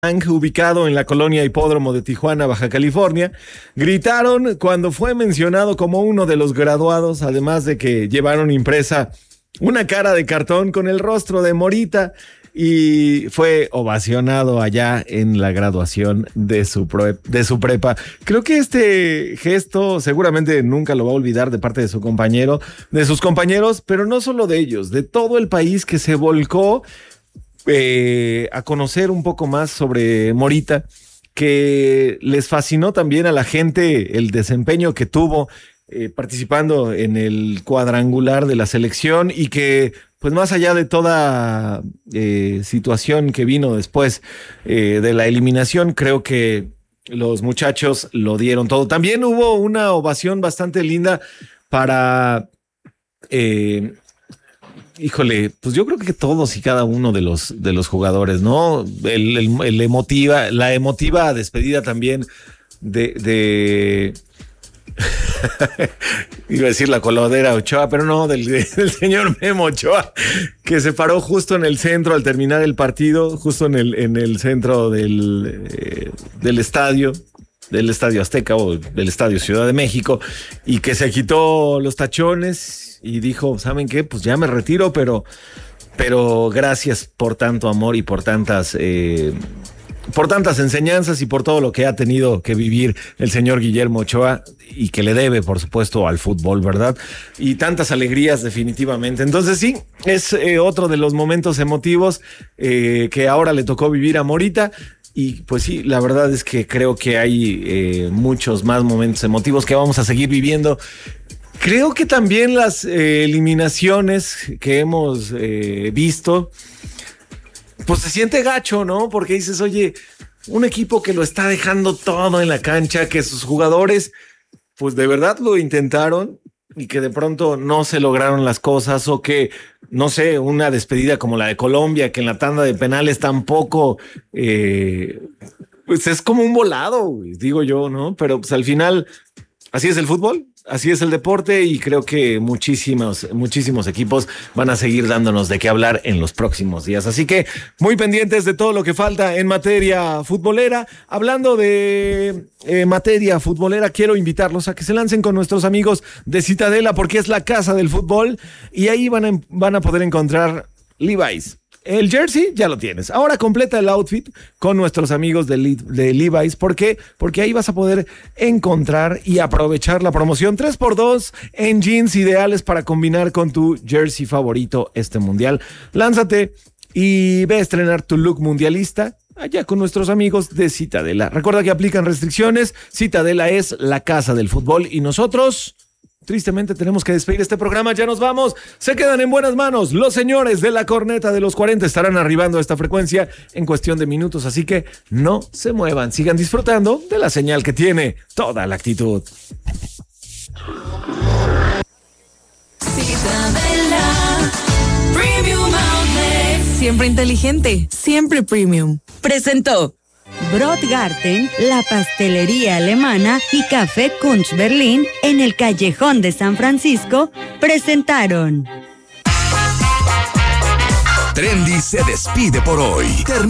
ubicado en la colonia Hipódromo de Tijuana, Baja California, gritaron cuando fue mencionado como uno de los graduados, además de que llevaron impresa una cara de cartón con el rostro de Morita y fue ovacionado allá en la graduación de su prepa. Creo que este gesto seguramente nunca lo va a olvidar de parte de su compañero, de sus compañeros, pero no solo de ellos, de todo el país que se volcó a conocer un poco más sobre Morita, que les fascinó también a la gente el desempeño que tuvo participando en el cuadrangular de la selección y que pues más allá de toda situación que vino después de la eliminación, creo que los muchachos lo dieron todo. También hubo una ovación bastante linda para pues yo creo que todos y cada uno de los jugadores, ¿no? La emotiva despedida también de iba a decir la coladera Ochoa, pero no, del señor Memo Ochoa, que se paró justo en el centro al terminar el partido, justo en el centro del estadio Azteca o del estadio Ciudad de México, y que se quitó los tachones y dijo, ¿saben qué? Pues ya me retiro, pero gracias por tanto amor y por tantas enseñanzas y por todo lo que ha tenido que vivir el señor Guillermo Ochoa y que le debe, por supuesto, al fútbol, ¿verdad? Y tantas alegrías, definitivamente. Entonces sí, es otro de los momentos emotivos que ahora le tocó vivir a Morita. Y pues sí, la verdad es que creo que hay muchos más momentos emotivos que vamos a seguir viviendo. Creo que también las eliminaciones que hemos visto, pues se siente gacho, ¿no? Porque dices, oye, un equipo que lo está dejando todo en la cancha, que sus jugadores, pues de verdad lo intentaron y que de pronto no se lograron las cosas, o que, no sé, una despedida como la de Colombia, que en la tanda de penales tampoco, pues es como un volado, digo yo, ¿no? Pero pues al final, así es el fútbol. Así es el deporte y creo que muchísimos equipos van a seguir dándonos de qué hablar en los próximos días. Así que muy pendientes de todo lo que falta en materia futbolera. Hablando de materia futbolera, quiero invitarlos a que se lancen con nuestros amigos de Citadela, porque es la casa del fútbol y ahí van a poder encontrar Levi's. El jersey ya lo tienes. Ahora completa el outfit con nuestros amigos de Levi's. ¿Por qué? Porque ahí vas a poder encontrar y aprovechar la promoción 3x2 en jeans ideales para combinar con tu jersey favorito este mundial. Lánzate y ve a estrenar tu look mundialista allá con nuestros amigos de Citadela. Recuerda que aplican restricciones. Citadela es la casa del fútbol y nosotros, tristemente, tenemos que despedir este programa. Ya nos vamos. Se quedan en buenas manos. Los señores de la corneta de los 40 estarán arribando a esta frecuencia en cuestión de minutos. Así que no se muevan. Sigan disfrutando de la señal que tiene toda la actitud. Siempre inteligente, siempre premium. Presentó Brotgarten, la pastelería alemana y Café Kunz Berlín en el Callejón de San Francisco presentaron. Trendy se despide por hoy.